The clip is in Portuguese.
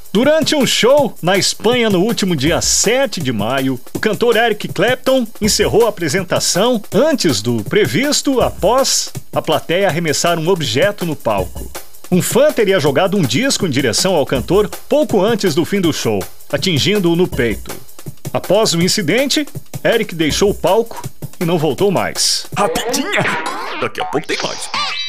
Durante um show na Espanha no último dia 7 de maio, o cantor Eric Clapton encerrou a apresentação antes do previsto, após a plateia arremessar um objeto no palco. Um fã teria jogado um disco em direção ao cantor pouco antes do fim do show, atingindo-o no peito. Após o incidente, Eric deixou o palco e não voltou mais. Rapidinha! Daqui a pouco tem mais.